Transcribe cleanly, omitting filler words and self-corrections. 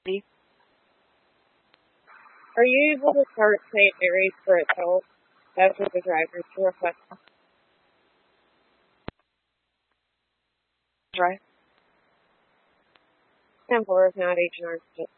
Are you able to start St. Mary's for itself after the driver's request? Right. 10-4 is not H&R